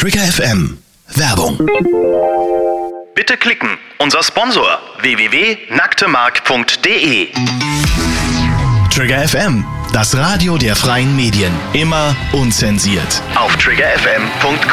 Trigger FM. Werbung. Bitte klicken. Unser Sponsor www.nacktemark.de. Trigger FM, das Radio der freien Medien. Immer unzensiert. Auf triggerfm.com.